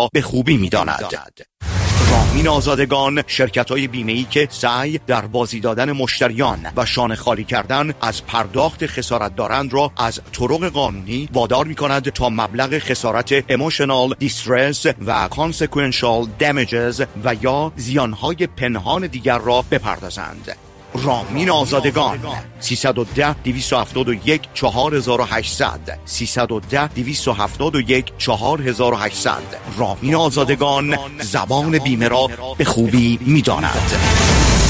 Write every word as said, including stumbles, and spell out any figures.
را به خوبی می‌داند. رامین آزادگان شرکت‌های بیمه‌ای که سعی در بازی دادن مشتریان و شانه خالی کردن از پرداخت خسارت دارند را از طرق قانونی وادار می‌کند تا مبلغ خسارت emotional distress و consequential damages و یا زیانهای پنهان دیگر را بپردازند. رامین آزادگان سیصد و ده دویست و هفتاد و یک چهار هزار و هشتصد سیصد و ده دویست و هفتاد و یک چهار هزار و هشتصد. رامین آزادگان زبان بیمه را به خوبی می‌داند.